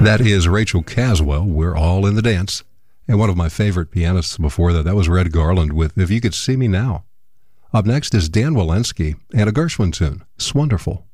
That is Rachel Caswell, We're All in the Dance. And one of my favorite pianists before that was Red Garland with If You Could See Me Now. Up next is Dan Walensky and a Gershwin tune, Swonderful.